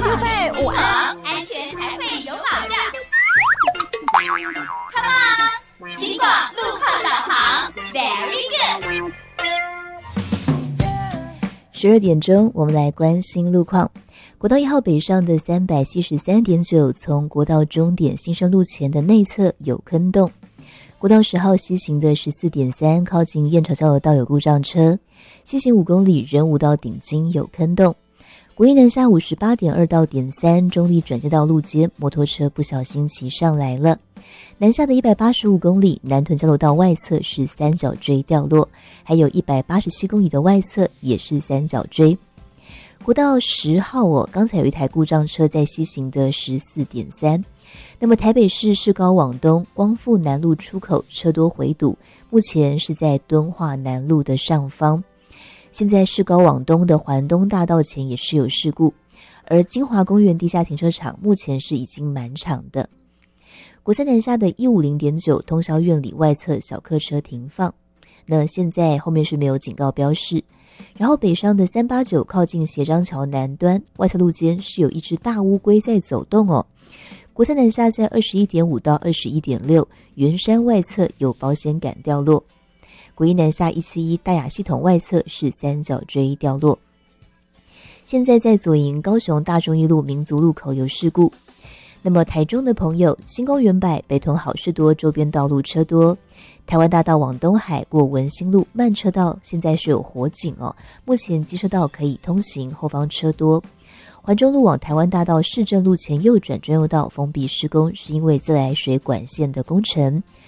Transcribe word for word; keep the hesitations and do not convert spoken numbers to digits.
兔佩，午安， 安全才会有保障。Come on， 警广路况导航 ，Very good。 十二点钟，我们来关心路况。国道一号北上的三百七十三点九，从国道终点新生路前的内侧有坑洞。国道十号西行的十四点三，靠近燕巢交流道有故障车，西行五公里仁武到顶金有坑洞。国一南下五十八点二到点三，中立转接到路肩，摩托车不小心骑上来了。南下的一百八十五公里，南屯交流道外侧是三角锥掉落，还有一百八十七公里的外侧也是三角锥。国道十号哦，刚才有一台故障车在西行的十四点三。那么台北市市高往东光复南路出口车多回堵，目前是在敦化南路的上方。现在市高往东的环东大道前也是有事故，而金华公园地下停车场目前是已经满场的。国三南下的一五零点九通霄院里外侧小客车停放，那现在后面是没有警告标示。然后北上的三八九靠近协章桥南端外侧路肩是有一只大乌龟在走动哦。国三南下在二十一点五到二十一点六圆山外侧有保险杆掉落。国一南下一七一大雅系统外侧是三角锥掉落。现在在左营高雄大众一路民族路口有事故。那么台中的朋友，新公园北北屯好事多周边道路车多，台湾大道往东海过文心路慢车道现在是有火警哦，目前机车道可以通行，后方车多。环中路往台湾大道市政路前右转专用道封闭施工，是因为自来水管线的工程，